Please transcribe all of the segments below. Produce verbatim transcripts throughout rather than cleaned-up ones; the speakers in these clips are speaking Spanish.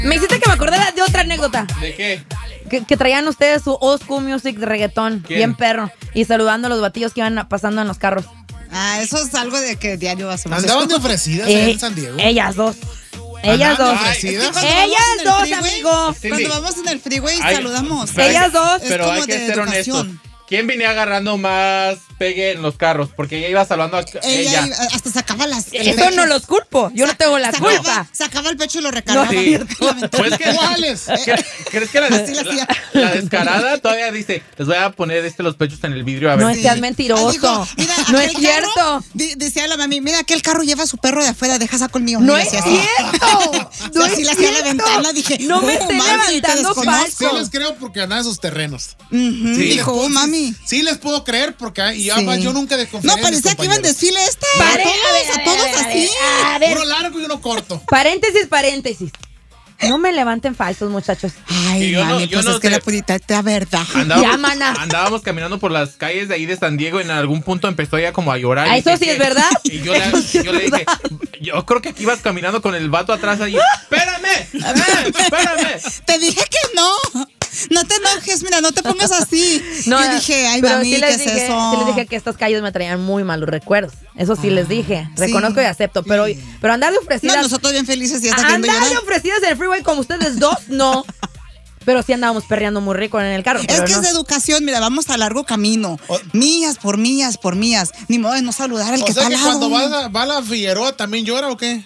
Me hiciste que me acordara de otra anécdota. ¿De qué? Que, que traían ustedes su old school music de reggaetón. ¿Quién? Bien perro. Y saludando a los batillos que iban pasando en los carros. Ah, eso es algo de que diario hacemos. Andaban de ofrecidas Eh, en San Diego. Ellas dos. Ellas Andaban dos. de ofrecidas. Cuando Ellas vamos en el dos, freeway, amigo. Sí, Cuando sí. vamos en el freeway Ay, saludamos. pero hay- Ellas dos. Es Pero como hay que de ser honestos. educación. ¿Quién venía agarrando más pegue en los carros? Porque ella iba saludando a Ella, ella. iba- hasta sacaba las. el Eso pecho. no los culpo. Yo no tengo la Sacaba- culpa. Sacaba el pecho y lo recargaba. No, Sí. Lamentable. Pues que, ¿Cuáles? ¿cre- ¿Crees que la, Así la la- hacía. la descarada todavía dice, les voy a poner este los pechos en el vidrio a ver? No si-" seas mentiroso. Ah, dijo, mira, No aquel es cierto. carro, di- decía la mami, mira, aquel carro lleva a su perro de afuera, deja saco el mío. No Mira, es así hacía. cierto. No O sea, sí es la hacía a la cierto. ventana, dije, No me oh, esté mami, te levantando desconozco. Sí falso. les creo porque andaba en sus terrenos. Ujú, Sí, dijo, les- oh, mami. Sí les puedo creer porque y ya Sí. va, yo nunca desconfié No, de mis parecía que iba en compañeros. desfile esta. Pare- a todos, a ver, a a ver, todos a ver, a así. ver, a ver. Uno largo y uno corto. Paréntesis, paréntesis. No me levanten falsos, muchachos. Ay, Y yo no- mami, yo pues no es que sé. la purita te verdad. Andábamos, Ya, mana. andábamos caminando por las calles de ahí de San Diego y en algún punto empezó ella como a llorar. Ah, y eso dije, sí es ¿qué? verdad. Y yo, le, Eso sí es yo le dije, verdad. yo creo que aquí ibas caminando con el vato atrás ahí. ¡Espérame! ¡Eh, ¡Espérame! Te dije que no. No te enojes, mira, no te pongas así. No, Yo dije, ay, pero mami, sí ¿qué les es dije, eso? sí les dije que estas calles me traían muy malos recuerdos. Eso sí les dije. Reconozco y acepto. Pero, pero andar de No, ofrecidas. nosotros bien felices y ya está queriendo andar de llorar. ofrecidas en el freeway como ustedes dos, no. Pero sí andábamos perreando muy rico en el carro. Es pero que no. es de educación, mira, vamos a largo camino. O- Millas por millas por millas. Ni modo de no saludar al O que sea está que al lado. cuando va, a- va a la Figueroa también llora o qué?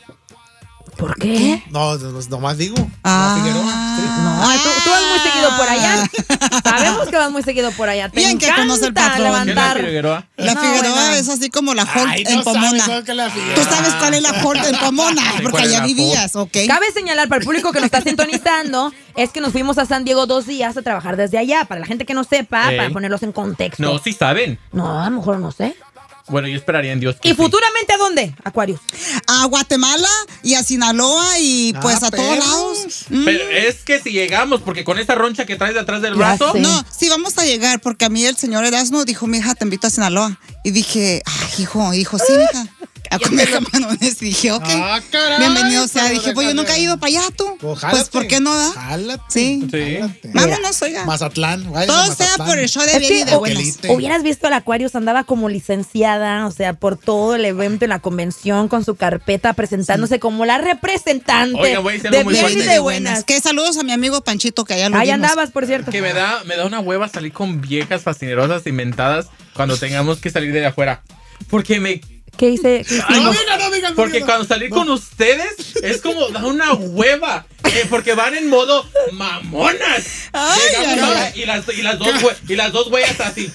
¿Por qué? No, no, nomás digo. Ah. La Figueroa. sí. No, tú, tú vas muy seguido por allá. Sabemos que vas muy seguido por allá. Te Bien que encanta conoce el patrón. levantar. ¿Qué es la Figueroa? La No, Figueroa bueno. es así como la Holt Ay, en no sabes Pomona. cuál que es la Figueroa. Tú sabes cuál es la Holt en Pomona, Sí, porque cuál es allá la vivías, ¿ok? Cabe señalar para el público que nos está sintonizando es que nos fuimos a San Diego dos días a trabajar desde allá. Para la gente que no sepa, Ey. para ponerlos en contexto. No, sí saben. No, a lo mejor no sé. Bueno, yo esperaría en Dios que ¿Y sí. futuramente a dónde? Aquarius. A Guatemala y a Sinaloa y Ah, pues a todos perros. lados. Mm. Pero es que si llegamos, porque con esa roncha que traes de atrás del Ya brazo, sé. No, sí vamos a llegar, porque a mí el señor Erasmo dijo, mija, te invito a Sinaloa. Y dije, ay, hijo, hijo, sí, mija. A comer camarones. Y dije, ok. Ah, caray, Bienvenido sea. pero Dije, pues yo déjame. nunca he ido para allá, tú. Pues, Pues, ¿por qué no da? Jálate. Sí. Sí. jálate. Vámonos, oiga. Mazatlán. vayan a Todo sea Mazatlán. por el show de Es bien que, y de o- buenas. Elite. hubieras visto al Aquarius, andaba como licenciada, o sea, por todo el evento en la convención con su carpeta presentándose como la representante Oiga, voy a decir de algo muy bien fuerte. y de buenas. Que saludos a mi amigo Panchito, que allá lo Ahí vimos. andabas, por cierto. que me da, me da una hueva salir con viejas fascinerosas inventadas cuando tengamos que salir de afuera. Porque me... ¿Qué hice? ¿Qué Ay, No hicimos? diga, no diga, no Porque diga. cuando salir con ustedes es como da una hueva. eh, porque van en modo mamonas. Ay, Llegamos, ay, ¿no? Y, las, y, las dos, hue- y las dos huellas así.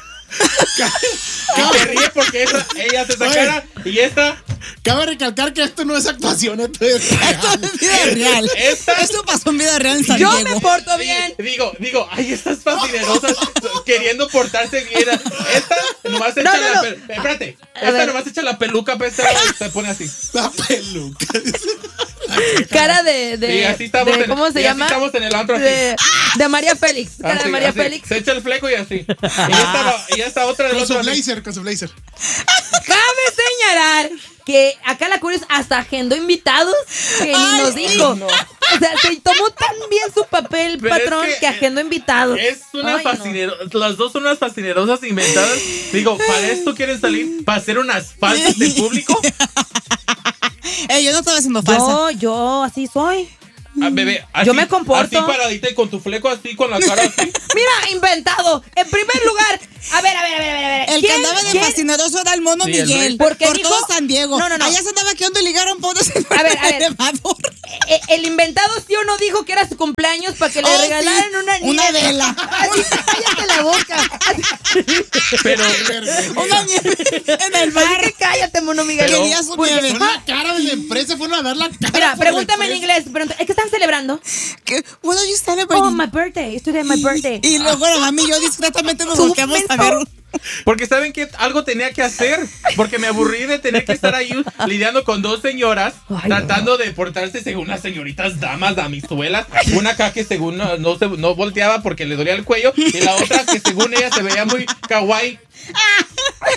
Y se ríe porque esa, ella hace esa Oye. cara y esta. Cabe recalcar que esto no es actuación, esto es Esto real. es vida real. Esta- Esto pasó en vida real en San Yo Diego. me porto bien. Digo, digo, ay, estas fascinerosas queriendo portarse bien. Esta nomás echa No, no, la no. pe- Espérate. A Esta ver. nomás echa la peluca, pero esta se pone así. La peluca. Cara de, de, Y así estamos de- en- ¿cómo se y así llama? estamos en el antro así. de, de María Félix. Cara Así, de María así. Félix. Se echa el fleco y así. Y esta, y esta otra del Con su otro así. blazer, con su blazer. Cabe señalar que acá la Curious hasta agendó invitados que ni Ay, nos sí. dijo. O sea, se tomó tan bien su papel, Pero es patrón, que, que, agendó invitados. Es una Ay, no. fascinero. Las dos son unas fascinerosas inventadas. Digo, ¿para esto quieren salir? ¿Para hacer unas falsas de público? Ey, yo no estaba haciendo falsa. Yo, yo así soy. Ah, bebé, así, Yo me comporto. Así paradita y con tu fleco así, con la cara así. Mira, inventado. En primer lugar, a ver, a ver, a ver, a ver. a ver. El que ¿Quién- andaba de quién- fascineroso era el mono Sí, el Miguel. rey. Por Porque dijo- todo San Diego. No, no, no. Allá se andaba quedando y ligaron pones en A ver, a el ver. elevador. Eh, El inventado sí o no dijo que era su cumpleaños para que le Oh, sí. regalaran una nieve. Una vela. Así, cállate la boca. Pero, Una nieve en el bar. Así que cállate, mono Miguel. Pero- Quería su Porque- nieve. Son la cara de la empresa, fueron a dar la cara. Mira, por la pregúntame en empresa. inglés. pero- ¿Es que están celebrando? ¿Qué? What are you celebrating? Oh, my birthday. It's today my birthday. Y luego la mami y yo discretamente nos Tú volteamos a menso. ver. porque saben que algo tenía que hacer. Porque me aburrí de tener que estar ahí lidiando con dos señoras. Ay, tratando de portarse según las señoritas damas damizuelas. Una acá que según no, no, se, no volteaba porque le dolía el cuello. Y la otra que según ella se veía muy kawaii.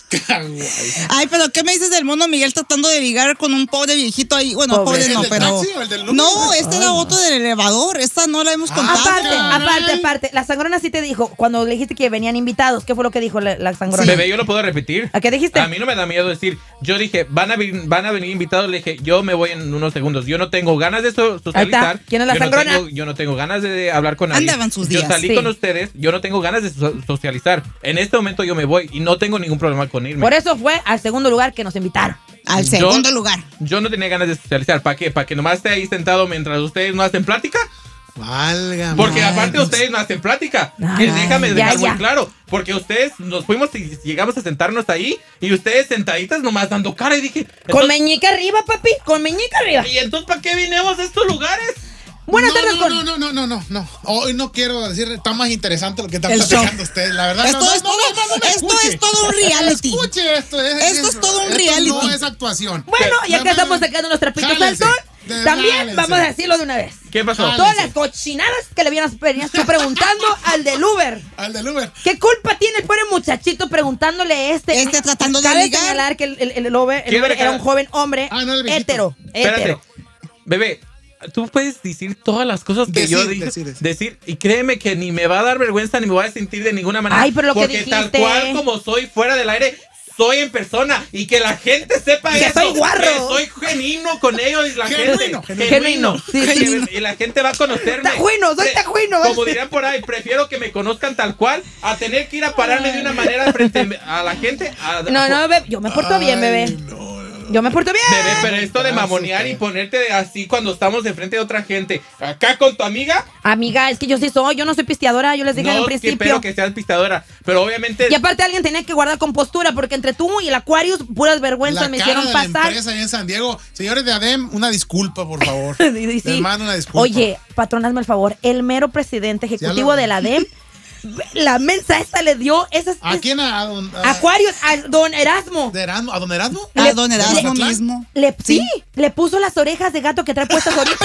Ay, pero ¿qué me dices del mono Miguel tratando de ligar con un pobre viejito ahí? Bueno, Pobre. pobre ¿El no, del pero... taxi o el del Uber? No, este era Ay, otro del elevador. Esta no la hemos contado. Aparte, caray. aparte, aparte. La sangrona sí te dijo, cuando le dijiste que venían invitados, ¿qué fue lo que dijo la, la sangrona? Bebé, yo lo puedo repetir. ¿A qué dijiste? A mí no me da miedo decir. Yo dije, van a, vir- van a venir invitados. Le dije, yo me voy en unos segundos. Yo no tengo ganas de so- socializar. ¿Quién es la yo no sangrona? tengo- yo no tengo ganas de hablar con nadie. Andaban sus Yo días. salí Sí. con ustedes. Yo no tengo ganas de so- socializar. En este momento yo me voy y no tengo ningún problema con irme. Por eso fue al segundo lugar que nos invitaron. Al Yo- segundo lugar. Yo no tenía ganas de socializar. ¿Para qué? ¿Para que nomás esté ahí sentado mientras ustedes no hacen plática? Válgame. Porque Ay, aparte pues. ustedes no hacen plática. Ay, Que déjame ya, dejar ya. muy claro. Porque ustedes nos fuimos y llegamos a sentarnos ahí. Y ustedes sentaditas nomás dando cara. Y dije. Con entonces- meñica arriba, papi. Con meñica arriba. ¿Y entonces para qué vinimos a estos lugares? Buenas no, tardes, no, con... no, no, no, no, no, no. Hoy no quiero decir, está más interesante lo que están El platicando show. ustedes, la verdad. Esto no, no, es no, todo- no, no, no me esto escuche. es todo un reality. Escuche esto. Es, Esto es todo un reality. Esto no es actuación. Bueno, ya que Pero- estamos sacando los trapitos al Jálense. sol, De- también jálense. vamos a decirlo de una vez. ¿Qué pasó? Jale. Todas las cochinadas que le venías, venías tú preguntando al del Uber. Al del Uber. ¿Qué culpa tiene el pobre muchachito preguntándole este? Este tratando de Cabe ligar. señalar que el, el, el Uber, el ¿Quién Uber era era que- un joven hombre Ah, no, el viejito. hétero. Espérate. hétero. Bebé, tú puedes decir todas las cosas que Decir, yo dije. decir, decir. Decir, y créeme que ni me va a dar vergüenza ni me voy a sentir de ninguna manera. Ay, pero lo que porque tal dijiste. cual como soy fuera del aire, soy en persona. Y que la gente sepa Que eso. soy guarro. Que soy genuino con ellos y la Genuino, gente. genuino. Sí, sí. Genuino. Y la gente va a conocerme. Tajuino, soy Pre- tajuino. Como dirían por ahí, prefiero que me conozcan tal cual a tener que ir a pararme de una manera frente a la gente. a- No, no, bebé, yo me porto bien, bebé. Ay, no, no, no. Yo me porto bien. Bebé, pero esto de mamonear y ponerte de así cuando estamos enfrente de otra gente, acá con tu amiga, Amiga, es que yo sí soy, yo no soy pisteadora, yo les dije en no un que principio. espero que seas pistadora, pero obviamente Y aparte alguien tenía que guardar compostura porque entre tú y el Aquarius puras vergüenzas La me cara hicieron de la pasar. empresa ahí en San Diego. Señores de ADEM, una disculpa, por favor. Y- y sí. Les mando una disculpa. Oye, patron, hazme el favor, el mero presidente ejecutivo lo- de la D E M, la mensa esta le dio esas ¿A es- quién? A, don, a, Aquarius a don Erasmo. de Erasmo, ¿A don Erasmo? A Le- don ¿De Erasmo Mazatlán? mismo. Le, sí. Sí. le puso las orejas de gato que trae puestas ahorita.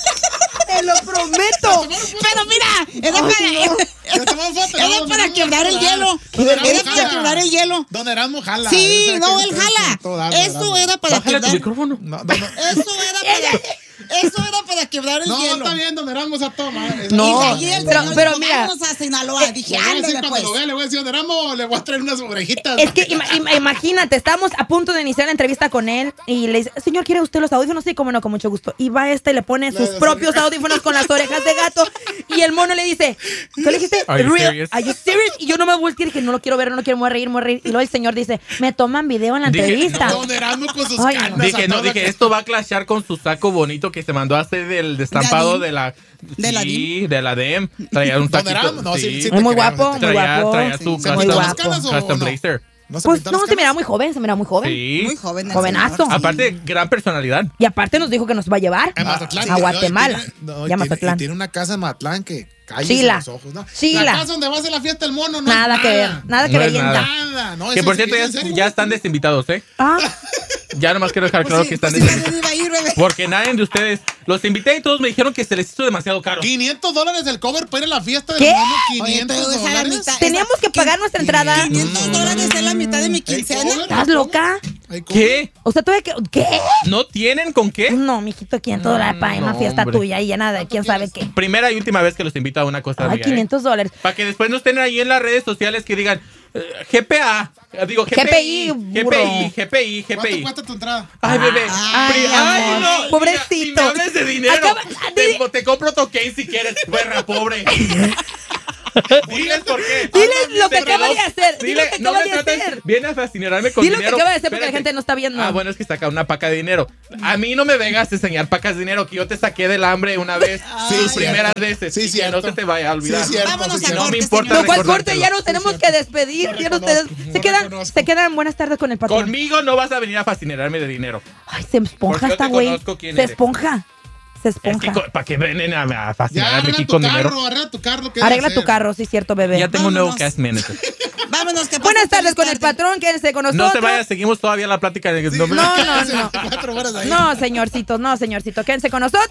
Te lo prometo. Pero mira, era para, Ya tomamos foto, era no, don para Erasmo quebrar el jala. hielo. Don Era Erasmo para jala. quebrar el hielo. Don Erasmo jala. Sí, Ese no, que- él que- jala. todo da, don Eso Erasmo. era para bájale tu quebrar. micrófono. No, no, no. Eso era para, eso era para quebrar el No, hielo. está bien, don Erasmo, esa toma. No, Y de ahí el pero- señor pero dijo, mira. vámonos a Sinaloa. Le Dije, voy a decir ándale cuando pues. lo vea, le voy a decir, don Erasmo, le voy a traer unas orejitas. Es que ima- ima- imagínate, estamos a punto de iniciar la entrevista con él y le dice, señor, ¿quiere usted los audífonos? Sí, como no, con mucho gusto. Y va este y le pone sus las propios orejas. audífonos con las orejas de gato. Y el mono le dice, ¿qué le dijiste? Are you Real. serious? Are you serious? Y yo no me volteé y dije, no lo quiero ver, no lo quiero, me voy a reír, me voy a reír. Y luego el señor dice, me toman video en la Dije, entrevista. Don Erasmo con sus Ay, no. canas. Dije, a no, toda dije, que- esto va a clashar con su saco bonito que se mandó a hacer del destampado ¿De de la... ¿De la sí, de la D E M. Traía un Don saquito. Erasmo, no, sí, sí. sí Es muy te creo, guapo, sí te muy creo. Traía, guapo. traía su Sí, se custom, muy pintó las guapo. canas o custom no? blazer. ¿No se Pues pintó no, las se miraba canas? muy joven, se miraba muy joven. Sí. Muy joven. el Jovenazo. señor, sí. Aparte, gran personalidad. Y aparte nos dijo que nos va a llevar En Mazatlán. a Y- Guatemala. y tiene- no, y y a tiene- Mazatlán. y tiene una casa en Mazatlán que calle Chila. los ojos, ¿no? Chila. La casa donde va a ser la fiesta del mono, no Nada es que ver, nada. nada que No ver, es Yenta. nada. Nada, no. Que ¿es por en- cierto, es ya, en serio? ya están desinvitados, ¿eh? Ah, Ya nomás quiero dejar claro Pues que sí, están pues sí, desinvitados. nadie iba a ir, bebé. Porque nadie de ustedes los invité y todos me dijeron que se les hizo demasiado caro. quinientos dólares el cover para ir a la fiesta del ¿Qué? mono. Oye, quinientos pero esa es la dólares. mitad. teníamos que pagar nuestra entrada. quinientos dólares es la mitad de mi Ey, quincena. cover, ¿Estás cover. loca? Ay, cover. ¿Qué? O sea, todavía que. ¿Qué? ¿No tienen con qué? No, mijito, quinientos dólares para una no, fiesta hombre. tuya y llena de quién sabe qué. Primera y última vez que los invito a una cosa Ay, mía, ¿eh? quinientos dólares. Para que después no estén ahí en las redes sociales que digan eh, G P A. eh, Digo, G P I. G P I, burro. G P I, G P I, G P ¿Cuánto I. cuesta tu entrada? Ay, bebé. Ay, Pri- amor. no, Pobrecito. Ni me, ni me hables de dinero. Acaba- te, te compro toque si quieres, perra pobre. Diles por qué. Diles lo que Te acaba de quedó- hacer. Dile Dile, lo que no acaba me de trates- hacer. Viene a fascinarme con Dile lo que dinero. acaba de hacer porque la Espérate. gente no está viendo. Ah, bueno, es que saca una paca de dinero. A mí no me vengas a enseñar pacas de dinero, que yo te saqué del hambre una vez. Sí, tus cierto. primeras veces. Sí, y que cierto. no se te vaya a olvidar. Sí, cierto. Vámonos sí, a cierto. No me corte, importa señor. No, ¿cuál corte? recordártelo. Ya nos tenemos que despedir. No Ya ustedes reconozco, se no quedan, reconozco. se quedan buenas tardes con el patrón. Conmigo no vas a venir a fascinarme de dinero. Ay, se esponja Porque yo esta te güey. conozco quién Se eres. esponja. Se esponja. ¿Para qué vienen a, a Ya, fascinarme arregla aquí tu con carro, dinero? arregla tu carro. ¿qué Arregla debe tu hacer? carro, sí, cierto, bebé. Ya tengo un nuevo Vámonos. cast manager. Vámonos, que Buenas pasen tardes feliz con el tarde. patrón. Quédense con nosotros. No se vaya, seguimos todavía la plática. De, Sí, no me- No, no, no. Cuatro horas ahí. No, señorcitos, no, señorcito. Quédense con nosotros.